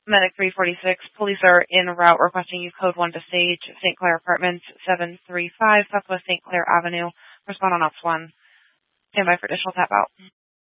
Medic 346, police are en route requesting you code 1 to Sage, St. Clair Apartments, 735 Southwest St. Clair Avenue. Respond on Ops 1. Stand by for additional tap out.